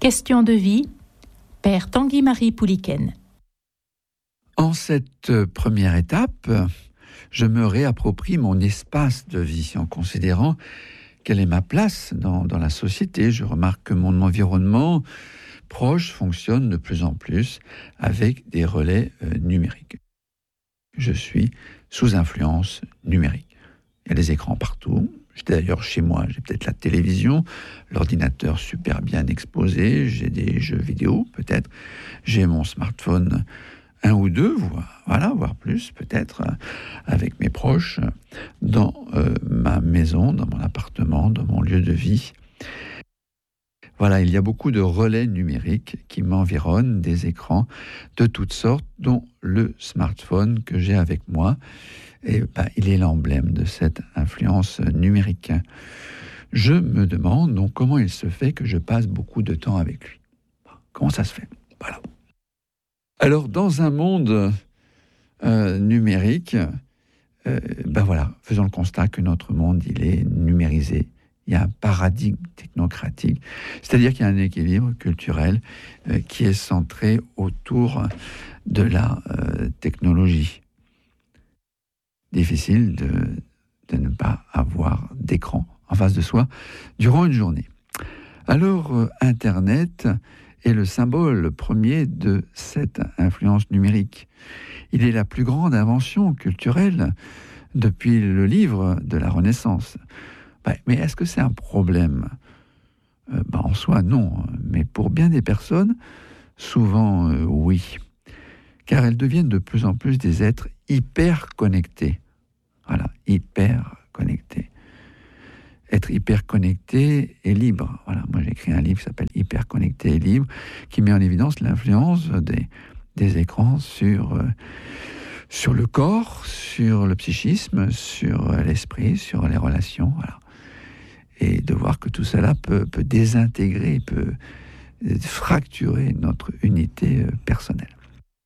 Question de vie, Père Tanguy-Marie Pouliken. En cette première étape, je me réapproprie mon espace de vie en considérant quelle est ma place dans la société. Je remarque que mon environnement proche fonctionne de plus en plus avec des relais numériques. Je suis sous influence numérique. Il y a des écrans partout. D'ailleurs, chez moi, j'ai peut-être la télévision, l'ordinateur super bien exposé, j'ai des jeux vidéo peut-être, j'ai mon smartphone, un ou deux, voire plus peut-être, avec mes proches, dans ma maison, dans mon appartement, dans mon lieu de vie. Voilà, il y a beaucoup de relais numériques qui m'environnent, des écrans de toutes sortes, dont le smartphone que j'ai avec moi. Et il est l'emblème de cette influence numérique. Je me demande donc comment il se fait que je passe beaucoup de temps avec lui. Comment ça se fait ? Voilà. Alors, dans un monde numérique, faisons le constat que notre monde, il est numérisé. Il y a un paradigme technocratique, c'est-à dire qu'il y a un équilibre culturel qui est centré autour de la technologie. Difficile de ne pas avoir d'écran en face de soi durant une journée. Alors, Internet est le symbole premier de cette influence numérique. Il est la plus grande invention culturelle depuis le livre de la Renaissance. Mais est-ce que c'est un problème ? En soi, non. Mais pour bien des personnes, souvent, oui. Car elles deviennent de plus en plus des êtres hyper connectés. Voilà, hyper connectés. Être hyper connecté et libre. Voilà, moi j'ai écrit un livre qui s'appelle Hyper connecté et libre, qui met en évidence l'influence des écrans sur le corps, sur le psychisme, sur l'esprit, sur les relations. Voilà. Et de voir que tout cela peut désintégrer, peut fracturer notre unité personnelle.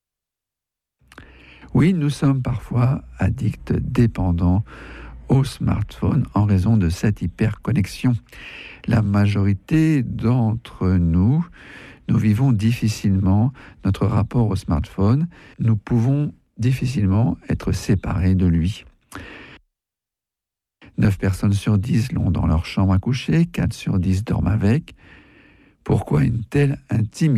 Oui, nous sommes parfois addicts, dépendants au smartphone en raison de cette hyperconnexion. La majorité d'entre nous vivons difficilement notre rapport au smartphone. Nous pouvons difficilement être séparés de lui. 9 personnes sur 10 l'ont dans leur chambre à coucher, 4 sur 10 dorment avec. Pourquoi une telle intimité ?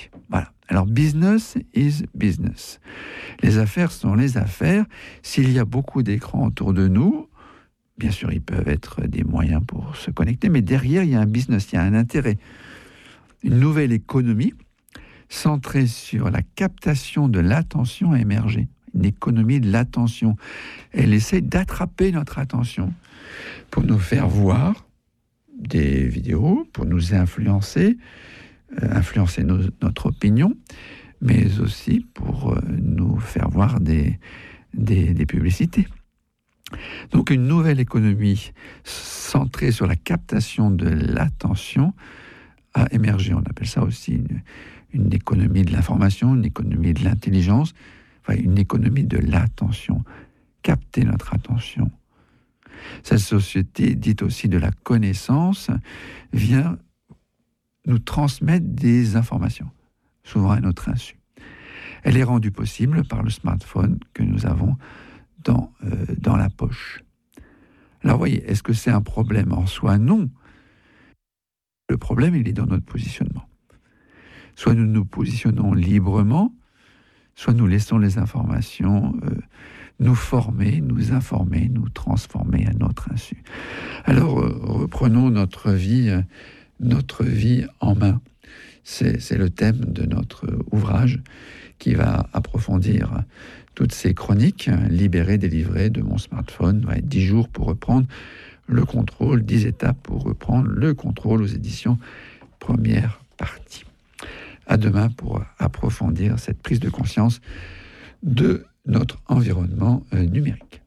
Voilà. Alors, business is business. Les affaires sont les affaires. S'il y a beaucoup d'écrans autour de nous, bien sûr, ils peuvent être des moyens pour se connecter, mais derrière, il y a un business, il y a un intérêt. Une nouvelle économie centrée sur la captation de l'attention a émergé. Une économie de l'attention. Elle essaie d'attraper notre attention pour nous faire voir des vidéos, pour nous influencer notre opinion, mais aussi pour nous faire voir des publicités. Donc une nouvelle économie centrée sur la captation de l'attention a émergé. On appelle ça aussi une économie de l'information, une économie de l'intelligence, une économie de l'attention. Capter notre attention. Cette société, dite aussi de la connaissance, vient nous transmettre des informations, souvent à notre insu. Elle est rendue possible par le smartphone que nous avons dans la poche. Alors, voyez, est-ce que c'est un problème en soi ? Non. Le problème, il est dans notre positionnement. Soit nous nous positionnons librement, soit nous laissons les informations nous former, nous informer, nous transformer à notre insu. Alors, reprenons notre vie en main. C'est le thème de notre ouvrage qui va approfondir toutes ces chroniques, libérées, délivrées de mon smartphone. 10 jours pour reprendre le contrôle, 10 étapes pour reprendre le contrôle aux éditions Première Partie. À demain pour approfondir cette prise de conscience de notre environnement numérique.